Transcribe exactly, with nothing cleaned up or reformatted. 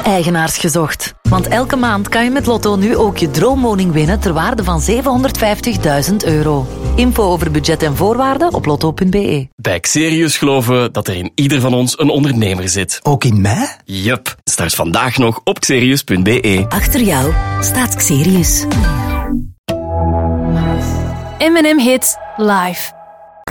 Eigenaars gezocht. Want elke maand kan je met Lotto nu ook je droomwoning winnen ter waarde van zevenhonderdvijftigduizend euro. Info over budget en voorwaarden op lotto punt b e. Bij Xerius geloven we dat er in ieder van ons een ondernemer zit. Ook in mij? Yup. Start vandaag nog op xerius punt b e. Achter jou staat Xerius. M en M Hits live.